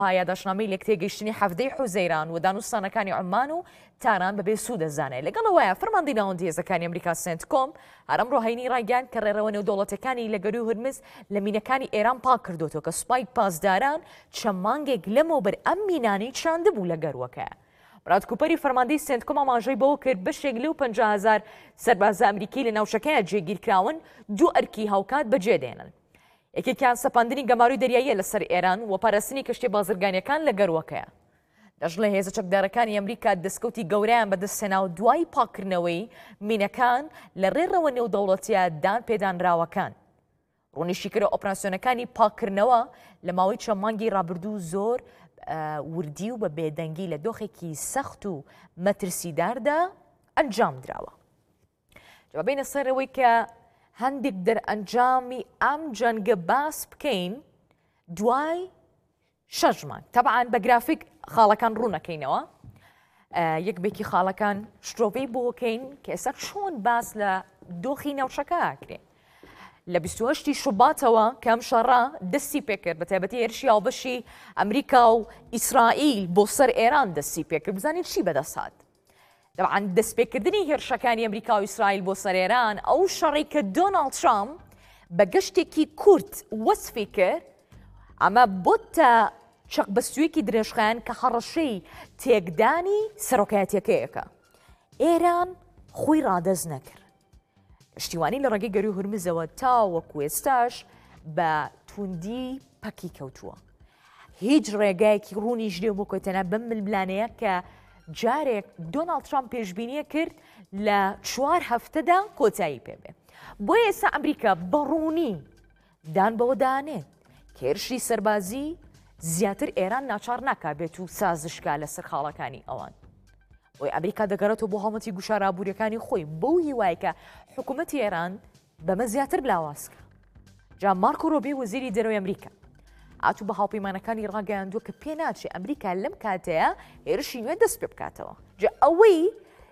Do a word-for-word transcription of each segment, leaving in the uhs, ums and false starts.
یادداشتنامەی لە تێگەیشتنی هەفتەی حوزەیران و دانوستانەکانی عمان و تاران بەبێ سوودەزانێت لەگەڵەوەیە فەرماندەی ناوەندی هێزەکانی ئەمریکا سنتکۆم هەرەمڕۆ هەینی ڕایگەیاند کە ڕێڕەوە نێودەوڵەتەکانی لە گەروی هورمز لە مینەکانی ئێران پاک کردوتەوە کە سوپای پاسداران چەند مانگێک لەمەوبەر ئەم مینانەی چاندبوو لە گەروەکە. براد کوپەری فەرماندەی سنتکۆم ئاماژەی بەوە کرد بەشێک لەو پەنجا هەزار سەربازە ئەمریکی لە ناوچەکەیە جێگیرکراون دوو ئەرکی هاوکات بەجێدێنن. یەکێکیان سەپاندنی گەماروی دەریاییە لەسەر ئێران و پاراستنی کەشتێ بازرگانیەکان لە گەروەکەیە. دەژڵە هێزە چەکدارەکانی ئەمریکا دەستکەوتی گەورەیان بەدەستهێنا و دوای پاکردنەوەی مینەکان لە ڕێڕەوە نێودەوڵەتیە دان پێدانراوەکان. ڕوونیشتیکردە ئۆپراسیۆنەکانی پاکردنەوە لە ماوەی چەند مانگی ڕابردوو زۆر وردی و بە بێدەنگی لە دۆخێکی سەخت و مەترسیداردا ئەنجام دراوە. جوابینە سەرەوەی کە هەندێک دەرئەنجامی ئەم جەنگە باس بکەین دوای شەش مانگ. تەبعاً بە گرافیک خاڵەکان ڕوونەکەینەوە، یەکبێکی خاڵەکان شترۆڤەی بۆکەین کە ئێستا چۆن باس لە دۆخی ناوچەکە ئاکرێن. لە بیست و هەشتی شوباتەوە کە ئەم شەڕە دەستی پێکرد بە تایبەتی هێرشی هاوبەشی ئەمریکا و ئیسرائیل بۆ سەر ئێران دەستی پێکرد. بزانین چی بەدەسات. طبعاً دەستپێکردنی هێرشەکانی ئەمریکا و ئیسرائیل بۆ سەر ئێران ئەو شەڕی کە دۆناڵد ترامپ بە گەشتێکی کورت وەسفی کرد، ئەمە بۆتە چەقبەستوویەکی درێژخایەن کە هەڕەشەی تێکدانی سەرۆکایەتیەکەیەکە. ئێران خۆی ڕادەز نەکرد. شتیوانی لە ڕێگەی گەروی هورمزەوە تاوەکو ئێستاش بە توندی پەکی کەوتووە. هیچ ڕێگایەکی ڕوونی ژێ بۆ کۆتەنە بەم ململانەیە کە جارێک دۆناڵد ترامپ پێشبینیە کرد لە چوار هەفتەدا کۆتایی پێبێ. بۆ ئێستا ئەمریکا بەڕوونی دان بەوە دانێت کە هێرشی سەربازی زیاتر ئێران ناچار ناکابێت و سازشکا لەسەر خاڵەکانی ئەوان. بۆی ئەمریکا دەگەڕێتەوە بۆ هەڵمەتی گوشارابووریەکانی خۆی بەو هیوای کە حکوومەتی ئێران بەمە زیاتر بلاوازکە. جا مارکۆ ڕۆبی وەزیری دەرەوەی ئەمریکا ئاتوو بە هاوپەیمانەکانی ڕاگەیاندووە کە پێ ناچێت ئەمریکا لەم کاتەیە هێرشی نوێ دەست پێ بکاتەوە. جا ئەوەی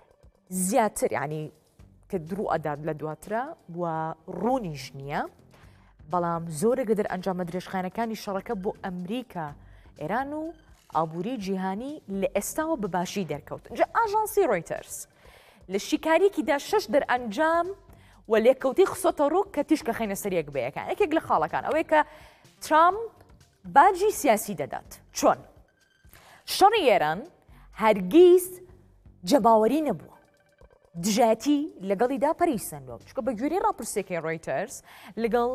زیاتر یعنی کە دروو ئەداد لە دواترە و ڕوونیش نییە، بەڵام زۆرێک دەر ئەنجامە درێژخانەکانی شەڕەکە بۆ ئەمریکا ئێران و ئابووری جیهانی لە ئێستاوە بەباشی دەرکەوت. جا ئاژانسی ڕۆیتەرس لە شیکاریەکیدا شەش دەرئەنجام و لێکەوتی خسۆتە ڕوو کە تیشکە خەینە سەریەک بەیەکان. یەکێک لە خاڵەکان ئەوەیە کە ترامپ باجی سیاسی دەدات. چۆن؟ شەڕی ئێران هەرگیز جەباوەری نەبووە. دژایەتی لەگەڵیدا پەریسەندەوە. چونکە بە گوێرەی ڕاپرسێکی ڕۆیتەرس لەگەڵ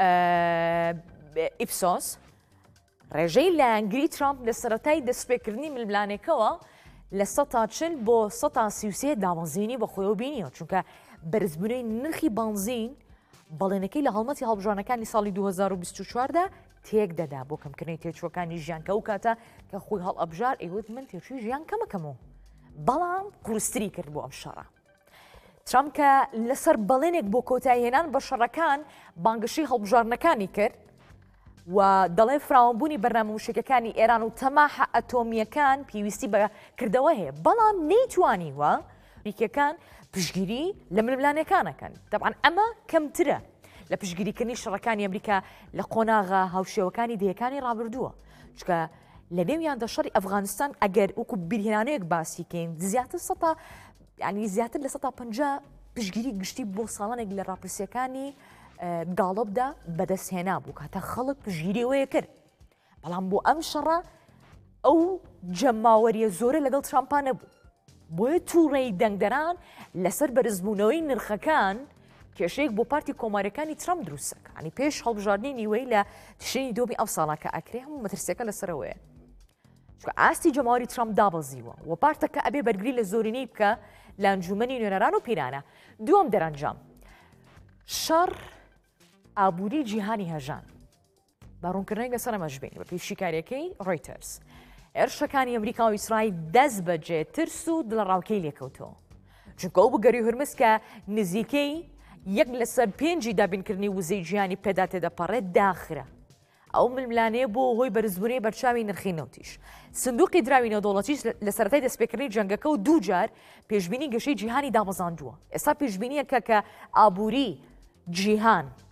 ئیپسۆس ڕێژەی لایەنگری ترامپ لە سەرەتای دەستپێکردنی ململانێکەوە لە سەد تا چل بۆ سەد تا سی و سێ دامەزینی بە خۆیەوە بینیەوە، چونکە بەرزبوونەی نرخی بانزین بەڵێنەکەی لە هەڵمەتی هەڵبژانەکانی ساڵی دوو هەزار و بیست و چواردا تێک دەدا بۆ کەمکردنی تێچووەکانی ژیان کە ئەو کاتە کە خۆی هەڵ ئەبژار ئەیوت من تێچووی ژیان کەمەکەمەوە، بەڵام قورستری کرد بۆ ئەم شەڕە. ترامپ کە لەسەر بەڵێنێک بۆ کۆتاییهێنان بە شەڕەکان بانگشەی هەڵبژارنەکانی کرد و دەڵێ فراوانبوونی بەرنامە موشکەکانی ئێران و تەماحە ئەتۆمیەکان پێویستی بە کردەوە هەیە، بەڵام نەیتوانیوە ئەمریکیەکان پشگیری لە ململانەکانەکەن. طبعاً ئەمە کەمترە لە پشگیریکردنی شەڕەکانی ئەمریکا لە قۆناغا هاوشێوەکانی دەیەکانی ڕابردووە، چکە لە نێویاندا شەڕی ئەفغانستان ئەگەر وەکو بیرهێنانەیەک باسی کەین زیاتر سەتا ینی زیاتر لە سەد تا پەنجا پشگیری گشتی بۆ ساڵانێک لە ڕاپرسیەکانی گاڵۆبدا بەدەستهێنا بوو کاتە خەڵک پشگیریەوەیە کرد. بەڵام بۆ ئەم شەڕە ئەو جەماوەریە زۆرە لەگەڵ ترامپا نەبوو. بۆیە تووڕێی دەنگدەران لەسەر بەرزبوونەوەی نرخەکان کێشەیەک بۆ پارتی کۆماریەکانی ترامپ دروستەکە. ینی پێش هەڵبژاردننی نیوەی لە تشرینی دۆمی ئەو ساڵا کە ئەکرێ هەموو مەترسیەکە لەسەرەوەیە. چونکە ئاستی جەماوەری ترامپ دابەزیوە و پارتەکە ئەبێ بەرگری لە زۆرینەی بکە لە ئەنجومەنی نوێنەران و پیرانە. دووەم دەرەنجام شەڕ ئابووری جیهانی هەژان باڕوونکردنەوەی لەسەر ئەمەش بین بە پێی شیکاریەکەی ڕۆیتەرس. هێرشەکانی ئەمریکا و ئیسرائیل دەست بەجێ ترس و دڵەڕاوکەی لێکەوتەوە، چونکە ئەو بگەری هورمز کە نزیکەی یەک لەسەر پێنجی دابینکردنی وزەی جیهانی پێدا تێدەپەڕێت داخرە. ئەو ململانەیە بۆ هۆی بەرزبوونی بەرچاوی نرخی نەوتیش. سندوقی دراوی نێودەوڵەتیش لە سەرەتای دەستپێکردنی جەنگەکە و دوو جار پێشبینی گەشەی جیهانی دامەزاندووە. ئێستا پێشبینیەکە کە ئابووری جیهان